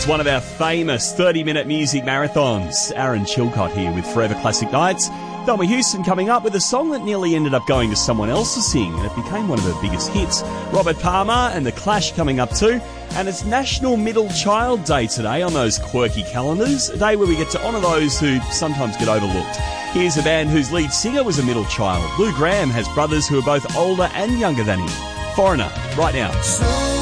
It's one of our famous 30-minute music marathons. Aaron Chilcott here with Forever Classic Nights. Thelma Houston coming up with a song that nearly ended up going to someone else to sing, and it became one of her biggest hits. Robert Palmer and The Clash coming up too. And it's National Middle Child Day today on those quirky calendars, a day where we get to honour those who sometimes get overlooked. Here's a band whose lead singer was a middle child. Lou Gramm has brothers who are both older and younger than him. Foreigner, right now.